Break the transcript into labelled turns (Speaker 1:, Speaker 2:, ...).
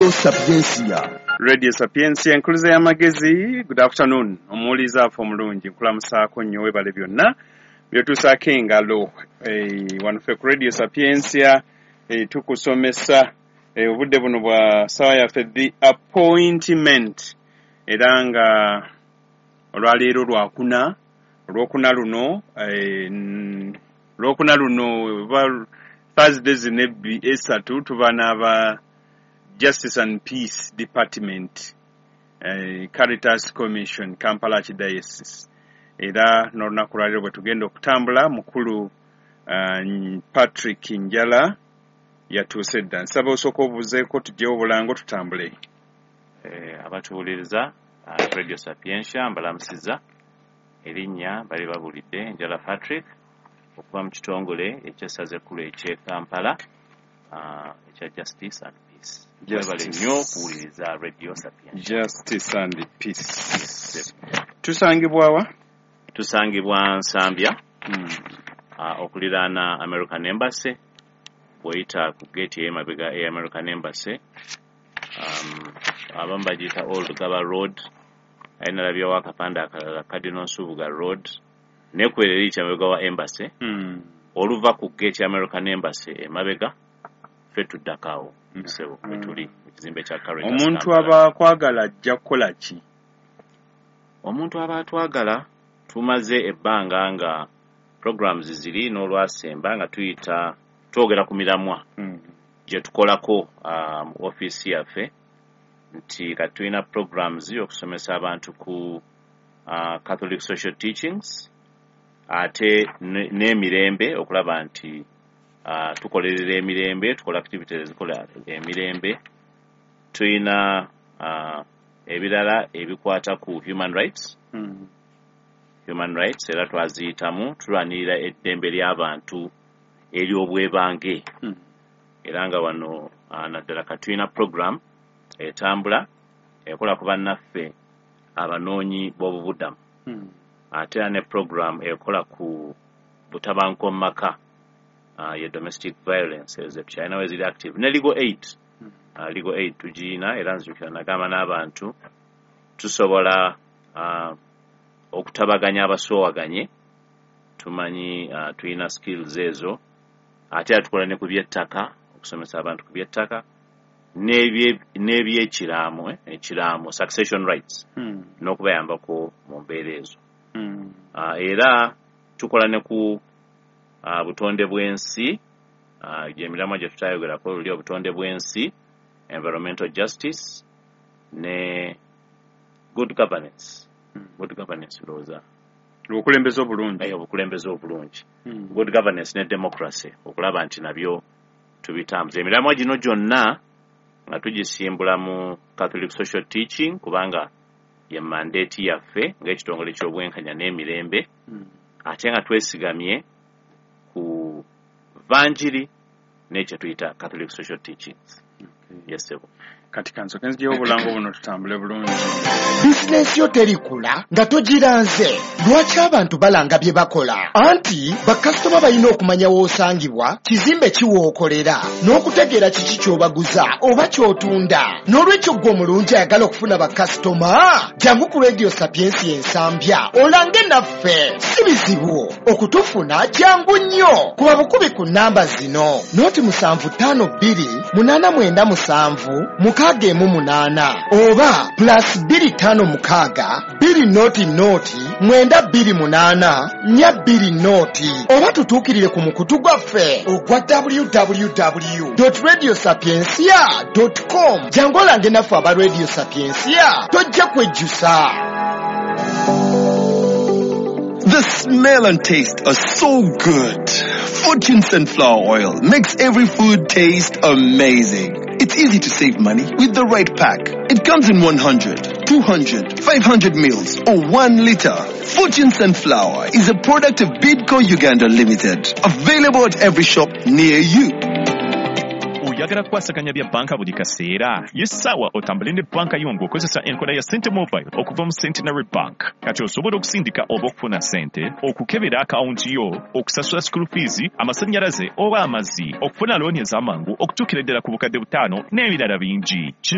Speaker 1: Radio Sapiensia enkuluze y'amagezi. Good afternoon. Omuwuliza affe omulungi nkulamusaako nnyo webale byonna byotusaako engalo wanuffe ku Radio Sapiensia tukusomesa obudde buno bwa ssaawa yaffe the appointment era nga olwaleero lwokuna luno Thursday zine esatu tuba n'aba Justice and Peace Department Caritas Commission Kampala Archdiocese era n'olunaku lwaleero bwe tugenda okutambula mukulu Patrick Njala yatuuse dda nsaba osooka obuuzeeko tugyewo obulango tutambule.
Speaker 2: Abatuwuliriza Radio Sapiensia mbalamusiza erinnya bali babulidde Njala Patrick okuva mu kitongole ekyesaze ekkulu eky'e Kampala ekya Justice and Peace. Radio Sapiensia.
Speaker 1: Justice and Peace. Tusangibwa wa?
Speaker 2: Tusangibwa Nsambya. Okuliraana American Embassy. Bw'oyita ku gate y'emabega American Embassy. Abamu bagiyita Old Gaba Road. Ayinalabyawo akapande akalala Cardinal Nsubuga Road. Nekwerera ekyamabega wa Embassy. Oluva ku gate y'American Embassy emabega ffe tuddakaawo. Sebo tuli ekizimbe kya Caritas.
Speaker 1: Omuntu abakwagala ajja kukola ki?
Speaker 2: Omuntu abatwagala tumaze ebbanga nga programs ziri n'olwasemba nga twogera ku miramwa gye tukolako mu office yaffe nti kati tulina programs okusomesa abantu ku Catholic social teachings ate n'emirembe okulaba nti tukolerera emirembe tukola activities zikola emirembe tuyina ebirala ebikwata ku human rights era twaziyitamu tulwanirira eddembe ly'abantu ery'obwebange era nga wano naddala katuyina program etambula ekola ku bannaffe abanoonyi b'obubudamu ate ne program ekola ku butabanko mu maka ye domestic violence China was active ne legal aid tugina era nzukira nagamba n'abantu tusobola okutabaganya abasoowaganye tumanyi tuyina skills ezo ate atukola ne ku by'ettaka okusomesa abantu ku by'ettaka n'ebyekiraamo ekiraamo succession rights n'okubayambako mu mbeera ezo era tukola ne ku butonde bw'ensi gy'emiramwa gye tutayogerako luli obutonde bw'ensi environmental justice ne good governance looza
Speaker 1: obukulembeze obulungi
Speaker 2: good governance ne democracy okulaba nti nabyo tubitambuza emiramwa gino gyonna nga tugisimbula mu Catholic social teaching kubanga ye mandate yaffe ng'ekitongole ky'obwenkanya n'emirembe ate nga twesigamye ku vanjiri n'ekyo tuyita Catholic social teachings. Yes, sir.
Speaker 1: Kati kansoke nzigyewo obulango buno tutambule bulungi.
Speaker 3: Bizinesi yo terikula nga togiranze. Lwaki abantu balanga bye bakola? Anti bakasitoma balina okumanya w'osangibwa, kizimbe kiwookolera, n'okutegeera kiki ky'obaguza oba ky'otunda. N'olwekyo gwe omulungi ayagala okufuna bakasitoma, jangu ku Radio Sapiensia Ensambya olange naffe. Si bizibu okutufuna jangu nnyo. Kuba bukubi ku nnamba zino 0722 Kage mu munana oba +256 2 oba tutuukirire ku mukutu gwaffe ogwa www.radiosapiensia.com jangu olange naffe aba Radio Sapiensia tojja kwejjusa.
Speaker 4: The smell and taste are so good. Fortune Sunflower Oil makes every food taste amazing. It's easy to save money with the right pack. It comes in 100, 200, 500 mils or 1 liter. Fortune Sunflower is a product of Bidco Uganda Limited. Available at every shop near you.
Speaker 5: Oyagala kwasaganya bya banka buli kaseera yesawa otambule ne banka yo ng'okozesa enkola ya Sente Mobile okuva mu Centenary Bank. Kati osobola okusindika oba okufuna sente, okukebera akawunti yo, okusasula school fees, amasannyalaze oba amazzi, okufuna looni ez'amangu okutuukira ddala ku bukadde 5 n'ebirala bingi.